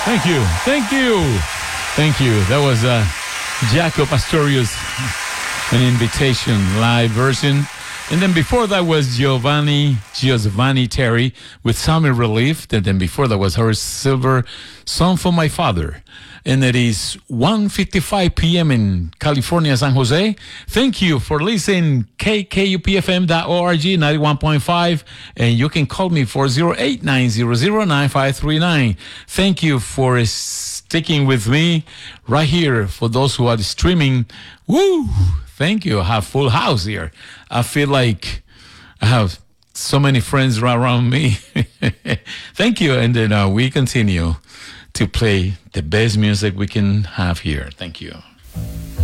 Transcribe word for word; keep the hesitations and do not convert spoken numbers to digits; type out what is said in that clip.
Thank you. Thank you. Thank you. That was uh, Jaco Pastorius, an invitation live version. And then before that was Giovanni, Giovanni Terry with Summer Relief. And then before that was Horace Silver, Song for My Father. And it is one fifty-five p.m. in California, San Jose. Thank you for listening. K K U P F M dot org, ninety-one point five. And you can call me for zero eight nine zero zero nine five three nine. Thank you for sticking with me right here. For those who are streaming, woo! Thank you. I have full house here. I feel like I have so many friends around me. Thank you. And then uh, we continue to play the best music we can have here. Thank you.